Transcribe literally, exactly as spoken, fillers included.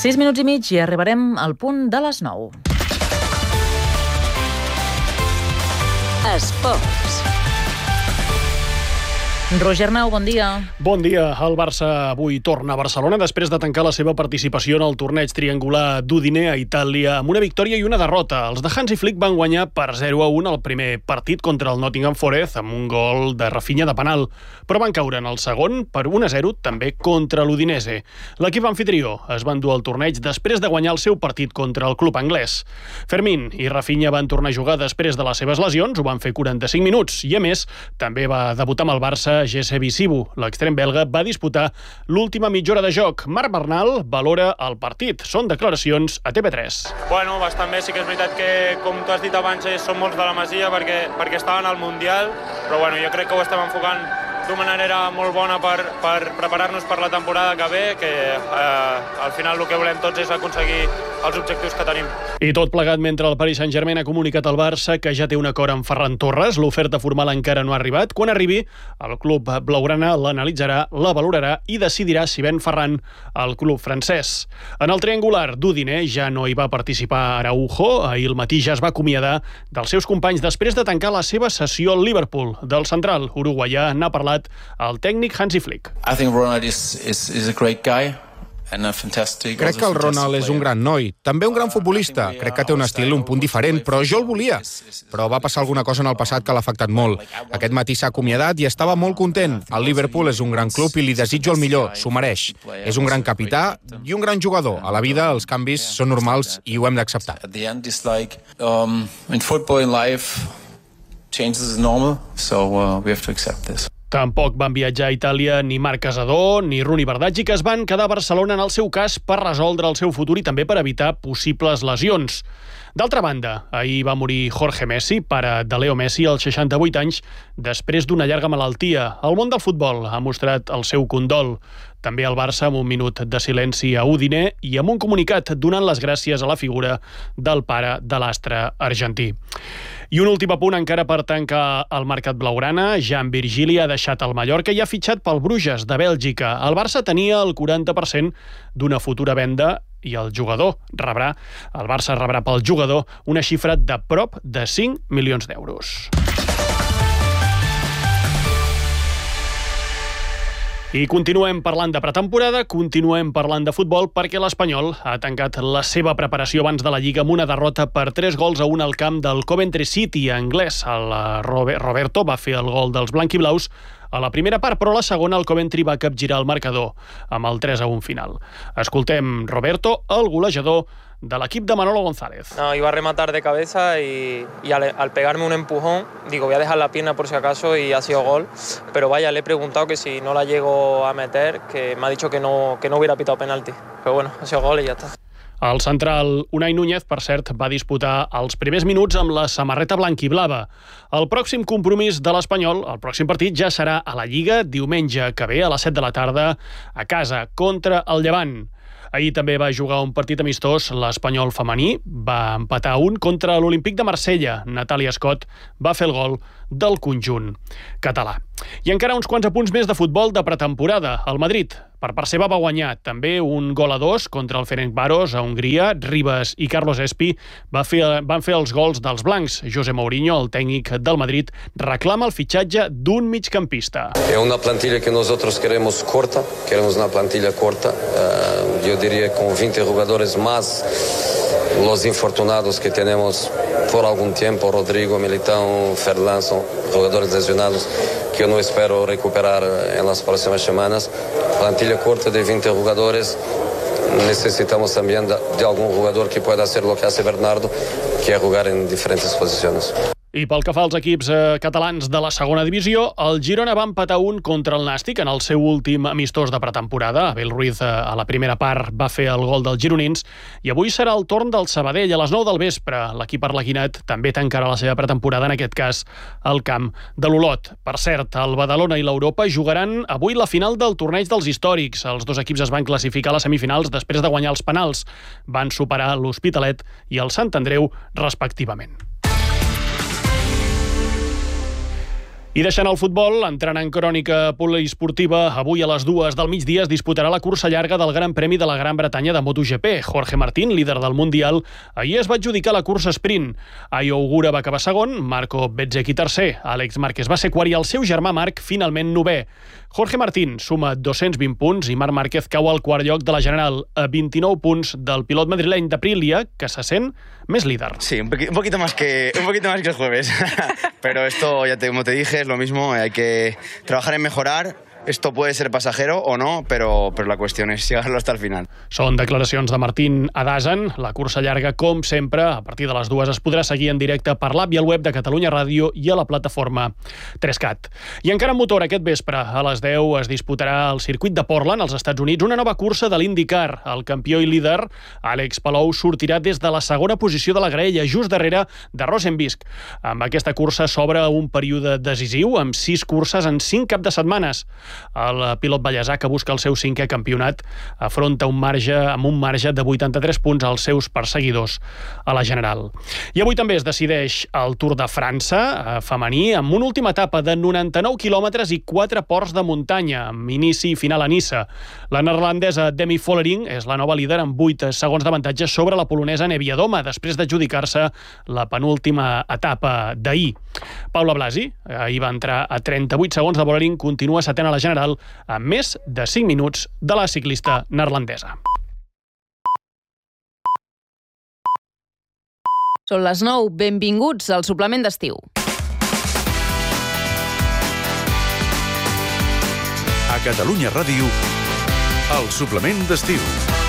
Sis minuts i mig i arribarem al punt de les nou. Esports. Roger Arnau, bon dia. Bon dia. El Barça avui torna a Barcelona després de tancar la seva participació en el torneig triangular d'Udine a Itàlia amb una victòria i una derrota. Els de Hansi Flick van guanyar per zero a un el primer partit contra el Nottingham Forest amb un gol de Rafinha de penal, però van caure en el segon per un a zero també contra l'Udinese. L'equip anfitrió es va endur el torneig després de guanyar el seu partit contra el club anglès. Fermín i Rafinha van tornar a jugar després de les seves lesions, ho van fer quaranta-cinc minuts, i a més també va debutar amb el Barça Jesse Visibu. L'extrem belga va disputar l'última mitja hora de joc. Marc Bernal valora el partit. Són declaracions a T V tres. Bueno, bastant bé. Sí que és veritat que, com tu has dit abans, som molts de la Masia perquè, perquè estaven al Mundial, però bueno, jo crec que ho estem enfocant d'una manera molt bona per, per preparar-nos per la temporada que ve, que eh, al final el que volem tots és aconseguir els objectius que tenim. I tot plegat mentre el Paris Saint-Germain ha comunicat al Barça que ja té un acord amb Ferran Torres. L'oferta formal encara no ha arribat. Quan arribi, el club blaugrana l'analitzarà, la valorarà i decidirà si ven Ferran al club francès. En el triangular d'Udine ja no hi va participar Araujo. Ahir al matí ja es va acomiadar dels seus companys després de tancar la seva sessió al Liverpool. Del central uruguaià n'ha parlat el tècnic Hansi Flick. I think Ronald is, is, is a great guy. Crec que el Ronald és un gran noi, també un gran futbolista. Crec que té un estil un punt diferent, però jo el volia. Però va passar alguna cosa en el passat que l'ha afectat molt. Aquest matí s'ha acomiadat i estava molt content. El Liverpool és un gran club i li desitjo el millor, s'ho mereix. És un gran capità i un gran jugador. A la vida els canvis són normals i ho hem d'acceptar. Um, in football, in life, changes is normal, so uh, we have to accept this. Tampoc van viatjar a Itàlia ni Marc Casadó ni Runi Bardaggi, que es van quedar a Barcelona en el seu cas per resoldre el seu futur i també per evitar possibles lesions. D'altra banda, ahir va morir Jorge Messi, pare de Leo Messi, als seixanta-vuit anys, després d'una llarga malaltia. El món del futbol ha mostrat el seu condol. També el Barça amb un minut de silenci a Udine i amb un comunicat donant les gràcies a la figura del pare de l'astre argentí. I un últim apunt encara per tancar el mercat blaugrana. Jan Virgili ha deixat el Mallorca i ha fitxat pel Bruges, de Bèlgica. El Barça tenia el quaranta per cent d'una futura venda i el jugador rebrà, el Barça rebrà pel jugador una xifra de prop de cinc milions d'euros. I continuem parlant de pretemporada, continuem parlant de futbol perquè l'Espanyol ha tancat la seva preparació abans de la Lliga amb una derrota per tres gols a un al camp del Coventry City anglès. El Roberto va fer el gol dels blanquiblaus a la primera part, però a la segona el Coventry va capgirar el marcador amb el tres a un final. Escoltem Roberto, el golejador de l'equip de Manolo González. No, iba a rematar de cabeza y, y al, al pegarme un empujón, digo, voy a dejar la pierna por si acaso y ha sido gol. Pero vaya, le he preguntado que si no la llego a meter, que me ha dicho que no, que no hubiera pitado penalti. Pero bueno, ha sido gol y ya está. El central Unai Núñez, per cert, va disputar els primers minuts amb la samarreta blanquiblava. El pròxim compromís de l'Espanyol, el pròxim partit, ja serà a la Lliga diumenge que ve a les set de la tarda a casa contra el Llevant. Ahir també va jugar un partit amistós l'Espanyol femení, va empatar un contra l'Olímpic de Marsella. Natàlia Scott va fer el gol del conjunt català. I encara uns quants apunts més de futbol de pretemporada. El Madrid, per part seva, va guanyar també un gol a dos contra el Ferencváros a Hongria. Ribas i Carlos Espi va fer, van fer els gols dels blancs. José Mourinho, el tècnic del Madrid, reclama el fitxatge d'un migcampista. Es una plantilla que nosotros queremos corta, queremos una plantilla corta. Uh, yo diría con veinte jugadores más, los infortunados que tenemos por algún tiempo, Rodrigo, Militão, Ferland, son jugadores lesionados que yo no espero recuperar en las próximas semanas. Plantilla corta de veinte jugadores. Necesitamos también de algún jugador que pueda hacer lo que hace Bernardo, que es jugar en diferentes posiciones. I pel que fa als equips eh, catalans de la segona divisió, el Girona va empatar un contra el Nàstic en el seu últim amistós de pretemporada. Abel Ruiz eh, a la primera part va fer el gol dels gironins i avui serà el torn del Sabadell a les nou del vespre. L'equip arlequinat també tancarà la seva pretemporada, en aquest cas al camp de l'Olot. Per cert, el Badalona i l'Europa jugaran avui la final del torneig dels històrics. Els dos equips es van classificar a les semifinals després de guanyar els penals. Van superar l'Hospitalet i el Sant Andreu, respectivament. I deixant el futbol, entrant en crònica poliesportiva, avui a les dues del migdia es disputarà la cursa llarga del Gran Premi de la Gran Bretanya de MotoGP. Jorge Martín, líder del Mundial, ahir es va adjudicar la cursa sprint. Ayo Ogura va acabar segon, Marco Bezzecchi tercer, Àlex Márquez va ser quart i el seu germà Marc finalment novè. Jorge Martín suma dos-cents vint punts i Marc Márquez cau al quart lloc de la general, a vint-i-nou punts del pilot madrileny d'Aprilia, que se sent més líder. Sí, un, un poquito más que un poquito más que el jueves. Pero esto, ya te, como te dije, es lo mismo, hay que trabajar en mejorar. Esto puede ser pasajero o no, però, però la qüestió és llegar-lo hasta el final. Són declaracions de Martín a Dasen. La cursa llarga, com sempre, a partir de les dues es podrà seguir en directe per l'app i el web de Catalunya Ràdio i a la plataforma tres cat. I encara en motor, aquest vespre, a les deu, es disputarà al circuit de Portland, als Estats Units, una nova cursa de l'IndyCar. El campió i líder, Àlex Palou, sortirà des de la segona posició de la graella, just darrere de Rosenbisk. Amb aquesta cursa s'obre un període decisiu, amb sis curses en cinc cap de setmanes. El pilot ballesà, que busca el seu cinquè campionat, afronta un marge amb un marge de vuitanta-tres punts als seus perseguidors a la general. I avui també es decideix el Tour de França femení amb una última etapa de noranta-nou quilòmetres i quatre ports de muntanya, amb inici i final a Niça. La neerlandesa Demi Vollering és la nova líder amb vuit segons d'avantatge sobre la polonesa Neviadoma, després d'adjudicar-se la penúltima etapa d'ahir. Paula Blasi ahir va entrar a trenta-vuit segons de Vollering, continua setena a la general amb més de cinc minuts de la ciclista neerlandesa. Són les nou. Benvinguts al suplement d'estiu. A Catalunya Ràdio, el suplement d'estiu.